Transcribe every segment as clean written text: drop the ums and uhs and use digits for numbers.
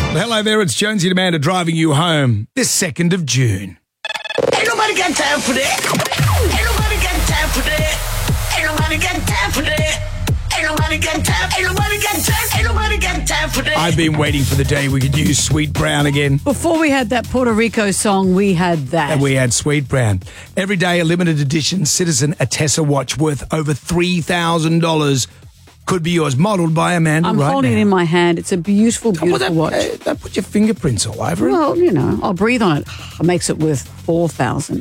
Well, hello there, it's Jonesy and Amanda driving you home this 2nd of June. Ain't nobody got time for that. Ain't nobody got time for that. Ain't nobody got time for that. Ain't nobody got time. Ain't nobody got time. Ain't nobody got time for that. I've been waiting for the day we could use Sweet Brown again. Before we had that Puerto Rico song, we had that. And we had Sweet Brown. Every day, a limited edition Citizen Atessa watch worth over $3,000 could be yours, modelled by Amanda I'm right holding now. it in my hand. It's a beautiful, beautiful watch. Don't put your fingerprints all over it. Well, you know, I'll breathe on it. It makes it worth $4,000.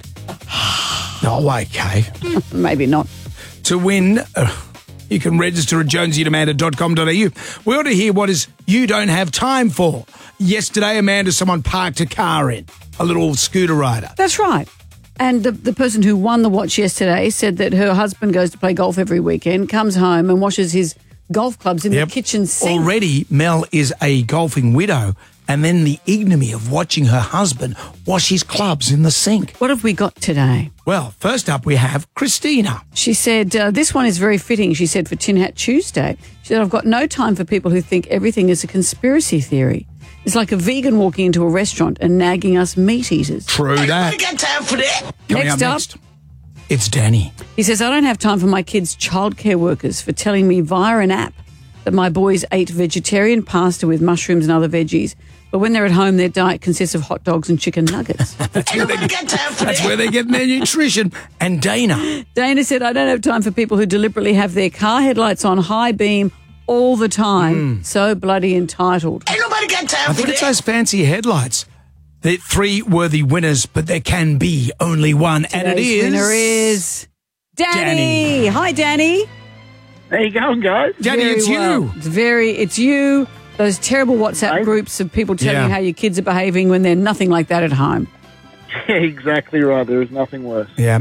Oh, okay. Maybe not. To win, you can register at jonesyandamanda.com.au. We ought to hear what is you don't have time for. Yesterday, Amanda, someone parked a car in, a little scooter rider. That's right. And the person who won the watch yesterday said that her husband goes to play golf every weekend, comes home and washes his golf clubs in the kitchen sink. Already, Mel is a golfing widow, and then the ignominy of watching her husband wash his clubs in the sink. What have we got today? Well, first up we have Christina. She said, this one is very fitting, she said, for Tin Hat Tuesday. She said, I've got no time for people who think everything is a conspiracy theory. It's like a vegan walking into a restaurant and nagging us meat eaters. True Ain't that. nobody got time for that. Coming up next, it's Danny. He says, I don't have time for my kids' childcare workers for telling me via an app that my boys ate vegetarian pasta with mushrooms and other veggies. But when they're at home, their diet consists of hot dogs and chicken nuggets. That's Nobody got time for that. where they're getting their nutrition. And Dana. Dana said, I don't have time for people who deliberately have their car headlights on high beam all the time. So bloody entitled. Ain't nobody got time I for think it's that. those fancy headlights. They're 3 worthy winners, but there can be only one. And it Today's is... winner is Danny. Danny. Hi, Danny. How you going, guys? Danny, Very it's well. you. It's you. Those terrible WhatsApp groups of people telling you how your kids are behaving when they're nothing like that at home. Yeah, exactly right. There is nothing worse. Yeah,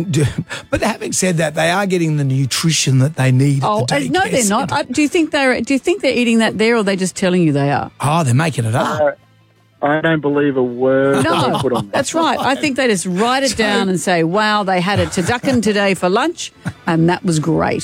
but having said that, they are getting the nutrition that they need. Oh, at the daycare no, they're not. centre. Do you think they're eating that there, or are they just telling you they are? Oh, they're making it up. I don't believe a word that they put on No, that. that's right. I think they just write it down and say, wow, they had a turducken today for lunch, and that was great.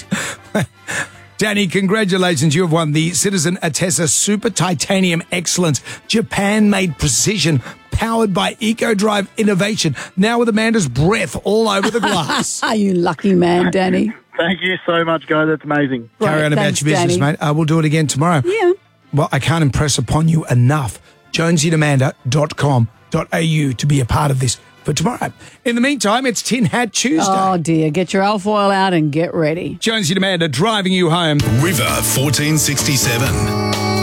Danny, congratulations. You have won the Citizen Atessa Super Titanium Excellence Japan-made precision powered by EcoDrive innovation. Now with Amanda's breath all over the glass. Are you lucky man, Danny? Thank you so much, guys. That's amazing. Carry on about Thanks, your business, Danny. mate. We'll do it again tomorrow. Yeah. Well, I can't impress upon you enough. jonesyandamanda.com.au to be a part of this for tomorrow. In the meantime, it's Tin Hat Tuesday. Oh, dear. Get your alfoil out and get ready. Jonesy and Amanda driving you home. River 1467.